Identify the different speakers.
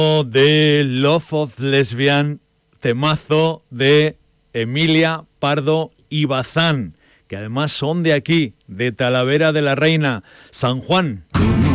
Speaker 1: de Love of Lesbian, temazo de Emilia Pardo y Bazán, que además son de aquí, de Talavera de la Reina, San Juan.